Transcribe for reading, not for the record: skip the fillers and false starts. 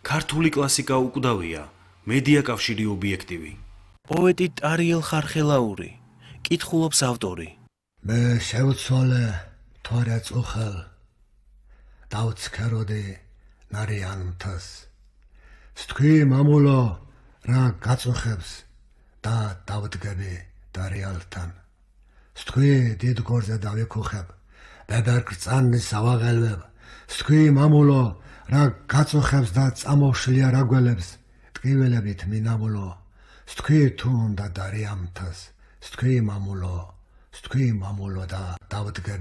ქართული კლასიკა უკვდავია, მედია კავშირი ობიექტივი. პოეტი ტარიელ ხარხელაური, კითხულობს ავტორი. მე შევცვალე თორე წუხელ, დავცქეროდი ნარიან მთას. სთქვი მამულო, რა გაწუხებს და დავდგები დარიალთან. სთქვი დიდ გორზე დავიქუხებ, ბებერგწანის ავაღელვებ. სთქვი მამულო, რა გაწუხებს და წამოვშლია რაგველებს, ტკივილებით მინამულო. სთქვი თუ უნდა დარიამთას, სთქვი მამულო და დავდგები